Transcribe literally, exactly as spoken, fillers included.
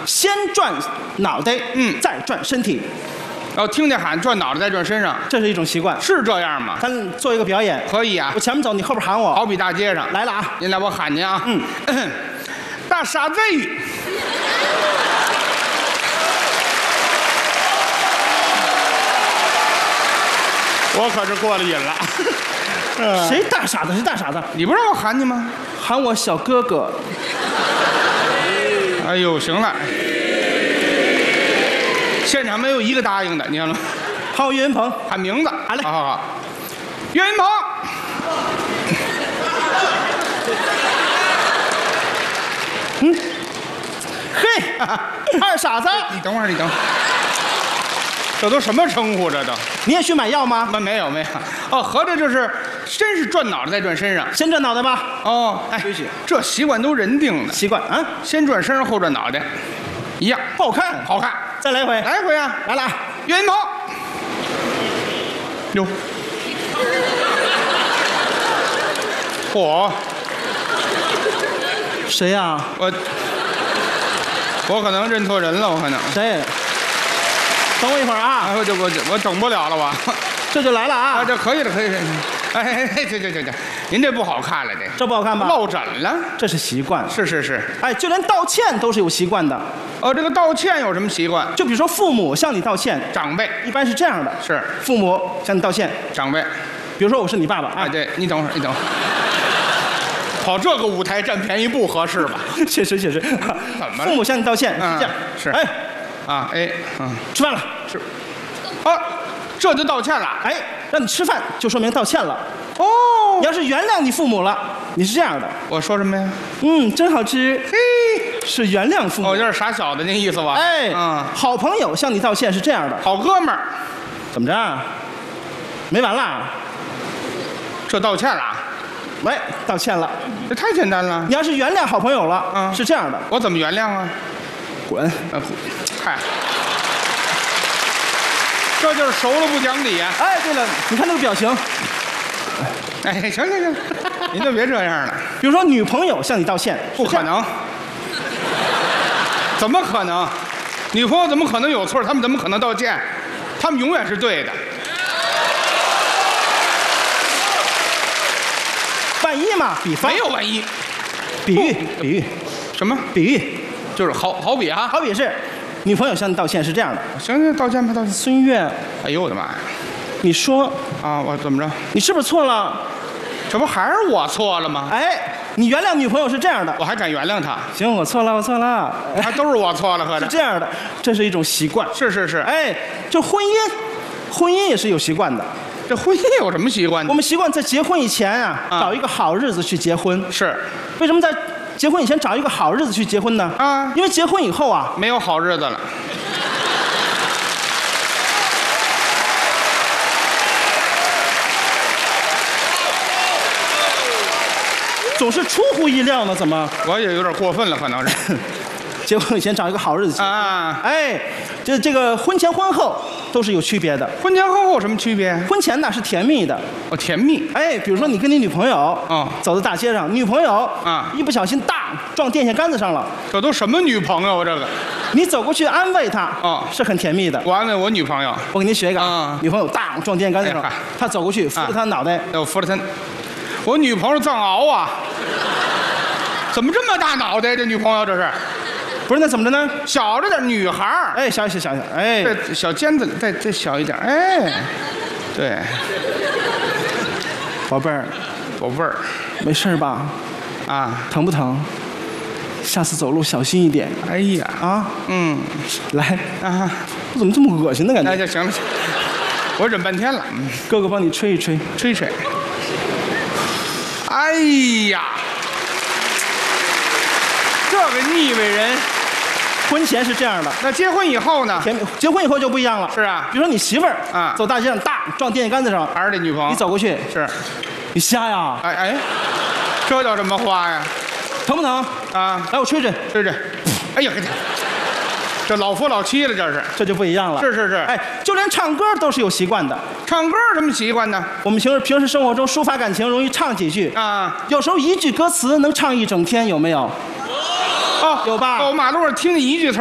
先转脑袋， 嗯再转身体， 要听见喊转脑袋再转身上， 这是一种习惯。 是这样吗？ 咱做一个表演， 可以啊我，前面走，你后边喊我。 好比大街上。 来了啊！ 您来，我喊您啊。 嗯， 大傻子。我可是过了瘾了。 谁大傻子？谁大傻子？ 你不让我喊你吗？ 喊我小哥哥。 哎呦，行了，现场没有一个答应的，你看了吗？ 喊我岳云鹏。 喊名字。 好嘞好好好，岳云鹏。 嗯，嘿，二傻子， 你等会儿，你等会儿，这都什么称呼？这都你也去买药吗？ 没没有没有哦，合着就是真是转脑袋再转身上。 先转脑袋吧。 哦，哎对不起， 这习惯都人定的， 习惯啊， 先转身上后转脑袋，一样不好看。 好看。 再来一回。 来回啊， 来了啊！ 岳云鹏。哟，嚯， 谁呀？ 我我可能认错人了，我可能。 谁？等我一会儿啊， 哎，我就我就我等不了了，我。 这就来了啊， 啊！ 这可以了，可以了。哎哎哎，这这这这，您这不好看了，这这不好看吧？ 落枕了。 这是习惯。 是是是。 哎，就连道歉都是有习惯的。 哦，这个道歉有什么习惯？ 就比如说父母向你道歉， 长辈一般是这样的： 是父母向你道歉， 长辈。 比如说我是你爸爸哎， 啊， 对，你等会儿，你等会儿。跑这个舞台占便宜不合适吧？ 确实确实。 怎么了父母向你道歉是嗯这样， 是哎， 啊，哎，嗯， 吃饭了， 是。啊，这就道歉了。 哎，让你吃饭就说明道歉了。 哦， 你要是原谅你父母了，你是这样的， 我说什么呀？ 嗯，真好吃， 嘿， 是原谅父母。 哦，有点傻小的那意思吧？ 哎， 嗯， 好朋友向你道歉是这样的， 好哥们儿， 怎么着？没完啦？ 这道歉了， 喂，道歉了。 这太简单了。 你要是原谅好朋友了， 嗯是这样的， 我怎么原谅啊？ 滚。 呃，嗨，这就是熟了不讲理呀、 哎，对了，你看那个表情， 哎，行行行，您就别这样了， 比如说女朋友向你道歉， 不可能，怎么可能？女朋友怎么可能有错？他们怎么可能道歉？他们永远是对的。 万一嘛，比方没有万一。 比喻，比喻， 什么？ 比喻， 就是好好比啊。 好比是女朋友向你道歉是这样的， 行行，道歉吧，道歉。 孙悦， 哎呦我的妈呀！ 你说啊，我怎么着？ 你是不是错了？ 这不还是我错了吗？ 哎，你原谅女朋友是这样的， 我还敢原谅他？ 行，我错了，我错了， 还都是我错了，合着。 是这样的，这是一种习惯。 是是是。 哎，就婚姻，婚姻也是有习惯的。 这婚姻有什么习惯呢？ 我们习惯在结婚以前啊， 啊找一个好日子去结婚。 是为什么在结婚以前找一个好日子去结婚呢？ 啊因为结婚以后啊， 没有好日子了。 总是出乎意料呢。怎么？ 我也有点过分了，可能是。 结婚以前找一个好日子去。 啊， 哎，这这个婚前婚后都是有区别的。 婚前婚后有什么区别？ 婚前呢是甜蜜的， 哦，甜蜜。 哎，比如说你跟你女朋友， 哦走在大街上，女朋友啊一不小心大撞电线杆子上了， 这都什么女朋友啊？这个， 你走过去安慰她， 哦是很甜蜜的。 我安慰我女朋友， 我给您学一个啊女朋友大撞电线杆子上哎嗨， 她走过去扶着她脑袋， 我扶着她。我女朋友藏獒啊，怎么这么大脑袋？这女朋友这是不是那怎么着呢？ 小着点，女孩儿， 哎，小小小小，哎， 这小尖子再再小一点，哎，对， 宝贝儿， 宝贝儿没事吧？ 啊， 疼不疼？下次走路小心一点哎呀， 啊！ 嗯来， 啊， 我怎么这么恶心的感觉？ 那就行了，我忍半天了，嗯， 哥哥帮你吹一吹。 吹吹。哎呀，这个腻味人。 婚前是这样的， 那结婚以后呢？ 甜蜜结婚以后就不一样了。 是啊比如说你媳妇儿啊走大街上大撞电线杆子上， 还是这女朋友？ 你走过去， 是， 你瞎呀？ 哎哎，这叫什么话呀？ 疼不疼？ 啊， 来，我吹吹， 吹吹。哎呀，这老夫老妻了，这是。 这就不一样了。 是是是。 哎，就连唱歌都是有习惯的。 唱歌有什么习惯呢？ 我们平时平时生活中抒发感情，容易唱几句， 啊， 有时候一句歌词能唱一整天，有没有？ 哦， 有吧哦，马路上听见一句词儿